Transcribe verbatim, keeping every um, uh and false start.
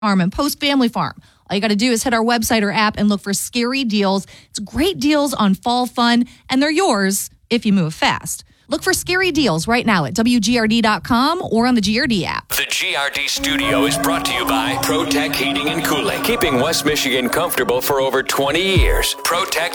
Farm and Post Family Farm. All you got to do is hit our website or app and look for Scary Deals. It's great deals on fall fun, and they're yours if you move fast. Look for Scary Deals right now at W G R D dot com or on the G R D app. The G R D studio is brought to you by ProTech Heating and Cooling, keeping West Michigan comfortable for over twenty years. ProTech